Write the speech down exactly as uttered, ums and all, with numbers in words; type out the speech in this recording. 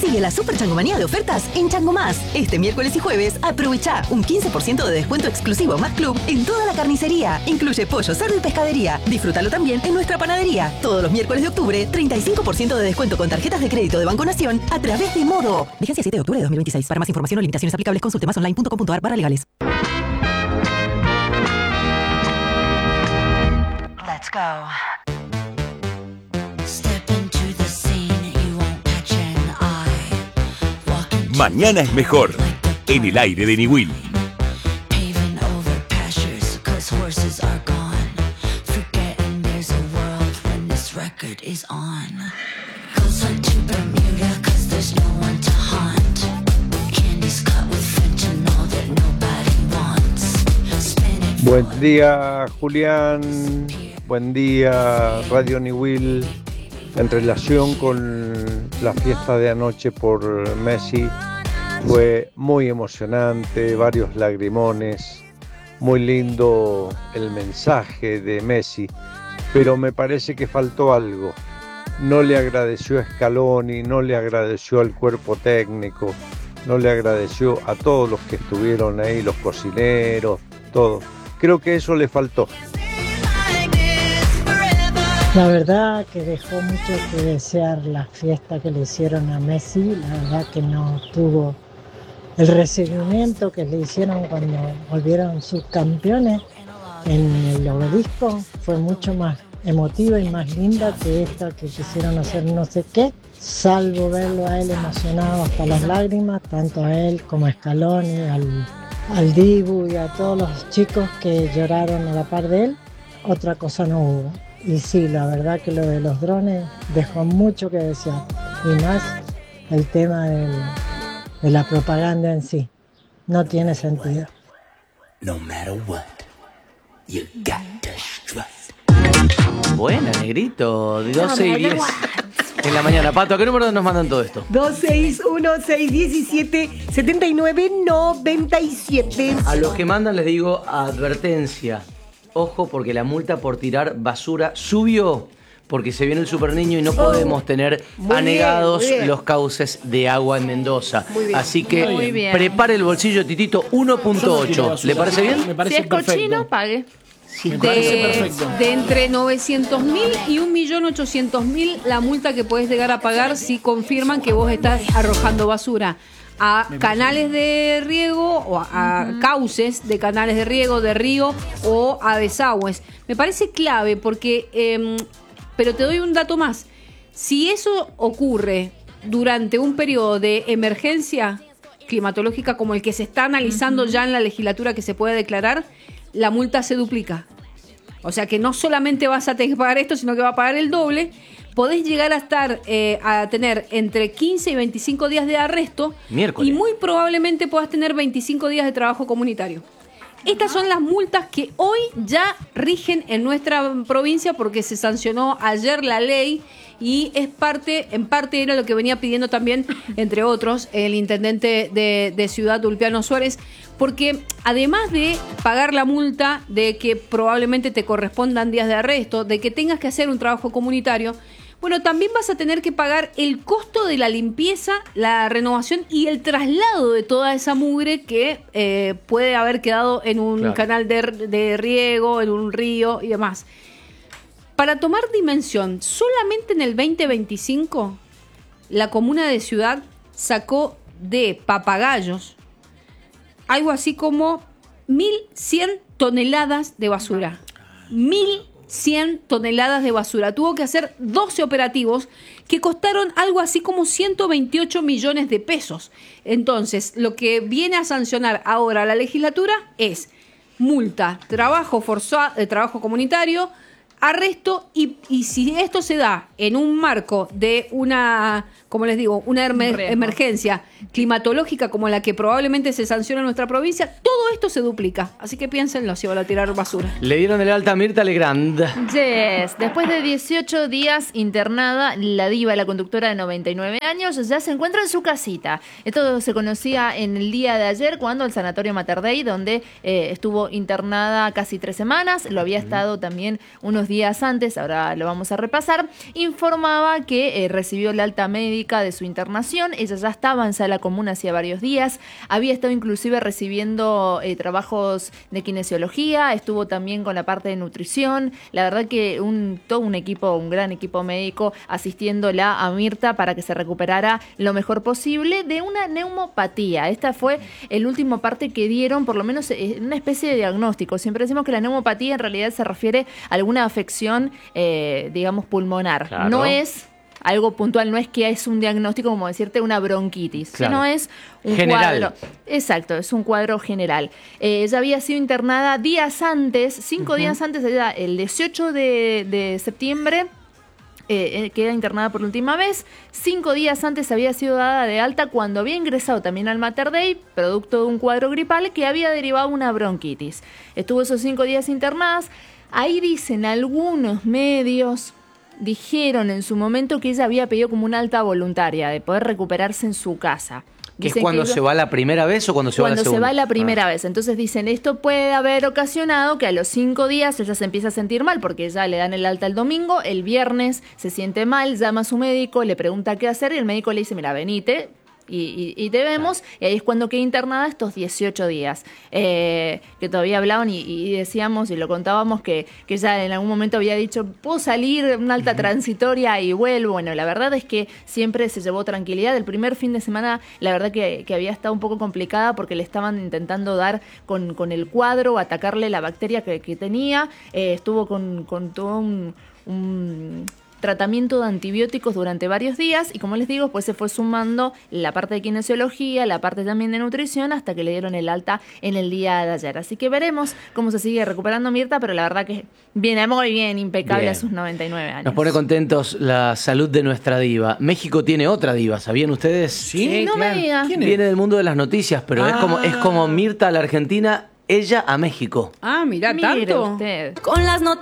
Sigue la super changomanía de ofertas en Chango Más. Este miércoles y jueves aprovecha un quince por ciento de descuento exclusivo Más Club en toda la carnicería. Incluye pollo, cerdo y pescadería. Disfrútalo también en nuestra panadería. Todos los miércoles de octubre, treinta y cinco por ciento de descuento con tarjetas de crédito de Banco Nación a través de Modo. Vigencia siete de octubre de dos mil veintiséis. Para más información o limitaciones aplicables, consulte más online punto com punto a r barra legales. Let's go. Mañana es mejor. En el aire de Niwil. Buen día, Julián. Buen día, Radio Niwil. En relación con la fiesta de anoche por Messi, fue muy emocionante, varios lagrimones, muy lindo el mensaje de Messi, pero me parece que faltó algo. No le agradeció a Scaloni, no le agradeció al cuerpo técnico, no le agradeció a todos los que estuvieron ahí, los cocineros, todo. Creo que eso le faltó. La verdad que dejó mucho que desear la fiesta que le hicieron a Messi. La verdad que no tuvo el recibimiento que le hicieron cuando volvieron subcampeones en el obelisco. Fue mucho más emotiva y más linda que esta que quisieron hacer no sé qué, salvo verlo a él emocionado hasta las lágrimas, tanto a él como a Scaloni, al, al Dibu y a todos los chicos que lloraron a la par de él. Otra cosa no hubo. Y sí, la verdad que lo de los drones dejó mucho que desear. Y más el tema del, de la propaganda en sí. No tiene sentido. No matter what, you got to strut. Buena, negrito. De doce y diez en la mañana. Pato, ¿a qué número nos mandan todo esto? dos seis uno seis uno siete siete nueve nueve siete. A los que mandan les digo advertencia. Ojo, porque la multa por tirar basura subió, porque se viene el Super Niño y no podemos tener Muy anegados bien, muy bien. los cauces de agua en Mendoza. Muy bien. Así que Muy bien. prepare el bolsillo, Titito, uno punto ocho. ¿Le parece bien? Si Me parece es cochino, perfecto. pague. Me parece De, perfecto. de entre novecientos mil y un millón ochocientos mil la multa que puedes llegar a pagar si confirman que vos estás arrojando basura a canales de riego o a, a cauces de canales de riego, de río o a desagües. Me parece clave porque, eh, pero te doy un dato más. Si eso ocurre durante un periodo de emergencia climatológica como el que se está analizando ya en la legislatura que se puede declarar, la multa se duplica. O sea que no solamente vas a tener que pagar esto, sino que va a pagar el doble. Podés llegar a estar eh, a tener entre quince y veinticinco días de arresto. Miércoles. Y muy probablemente puedas tener veinticinco días de trabajo comunitario. Estas son las multas que hoy ya rigen en nuestra provincia porque se sancionó ayer la ley y es parte, en parte era lo que venía pidiendo también, entre otros, el intendente de, de Ciudad, Ulpiano Suárez, porque además de pagar la multa, de que probablemente te correspondan días de arresto, de que tengas que hacer un trabajo comunitario, bueno, también vas a tener que pagar el costo de la limpieza, la renovación y el traslado de toda esa mugre que eh, puede haber quedado en un Claro. canal de, de riego, en un río y demás. Para tomar dimensión, solamente en el veinte veinticinco, la comuna de Ciudad sacó de Papagayos algo así como mil cien toneladas de basura. mil cien toneladas de basura. Tuvo que hacer doce operativos que costaron algo así como ciento veintiocho millones de pesos. Entonces, lo que viene a sancionar ahora la legislatura es multa, trabajo forzado, eh, trabajo comunitario, arresto y, y si esto se da en un marco de una, como les digo, una emer- emergencia climatológica como la que probablemente se sanciona en nuestra provincia, todo esto se duplica. Así que piénsenlo si van a tirar basura. Le dieron el alta a Mirta Legrand. Yes. Después de dieciocho días internada, la diva, la conductora de noventa y nueve años, ya se encuentra en su casita. Esto se conocía en el día de ayer cuando el Sanatorio Mater Dei, donde eh, estuvo internada casi tres semanas, lo había estado también unos días antes, ahora lo vamos a repasar, informaba que eh, recibió la alta médica de su internación. Ella ya estaba en Sala Común hacía varios días, había estado inclusive recibiendo eh, trabajos de kinesiología, estuvo también con la parte de nutrición. La verdad que un, todo un equipo, un gran equipo médico asistiéndola a Mirta para que se recuperara lo mejor posible de una neumopatía. Esta fue el último parte que dieron, por lo menos en una especie de diagnóstico. Siempre decimos que la neumopatía en realidad se refiere a alguna afección, eh, digamos, pulmonar. Claro. No es algo puntual, no es que es un diagnóstico como decirte una bronquitis, claro. sino es un general. cuadro. Exacto, es un cuadro general. Eh, ella había sido internada días antes, cinco uh-huh. días antes, ella, el dieciocho de, de septiembre, Eh, queda internada por última vez. Cinco días antes había sido dada de alta cuando había ingresado también al Mater Dei, producto de un cuadro gripal que había derivado una bronquitis. Estuvo esos cinco días internadas. Ahí dicen algunos medios, dijeron en su momento que ella había pedido como una alta voluntaria de poder recuperarse en su casa. ¿Que es cuando se va la primera vez o cuando se va la segunda? Cuando se va la primera ah. vez. Entonces dicen, esto puede haber ocasionado que a los cinco días ella se empieza a sentir mal, porque ya le dan el alta el domingo, el viernes se siente mal, llama a su médico, le pregunta qué hacer y el médico le dice, mira, venite y, y, y te vemos. Ah. Y ahí es cuando queda internada estos dieciocho días. Eh, que todavía hablaban y, y decíamos y lo contábamos que, que ella en algún momento había dicho, puedo salir una alta uh-huh. transitoria y vuelvo. Bueno, la verdad es que siempre se llevó tranquilidad. El primer fin de semana, la verdad que, que había estado un poco complicada porque le estaban intentando dar con, con el cuadro, atacarle la bacteria que, que tenía. Eh, estuvo con, con todo un... un tratamiento de antibióticos durante varios días y como les digo, pues se fue sumando la parte de kinesiología, la parte también de nutrición hasta que le dieron el alta en el día de ayer. Así que veremos cómo se sigue recuperando Mirta, pero la verdad que viene muy bien, impecable bien. A sus noventa y nueve años. Nos pone contentos la salud de nuestra diva. México tiene otra diva, ¿sabían ustedes? Sí, sí no claro. me digas. Viene del mundo de las noticias, pero ah. es como es como Mirta a la Argentina, ella a México. Ah, mirá, Mire tanto. Usted. Con las noticias.